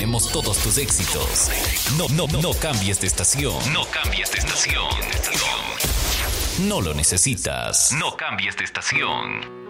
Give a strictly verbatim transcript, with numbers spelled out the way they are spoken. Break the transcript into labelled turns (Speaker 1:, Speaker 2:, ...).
Speaker 1: tenemos todos tus éxitos. No, no, no cambies de estación. No cambies de estación. No lo necesitas. No cambies de estación.